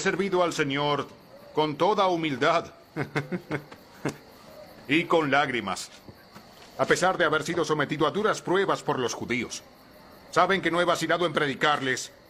servido al Señor con toda humildad y con lágrimas, a pesar de haber sido sometido a duras pruebas por los judíos. Saben que no he vacilado en predicarles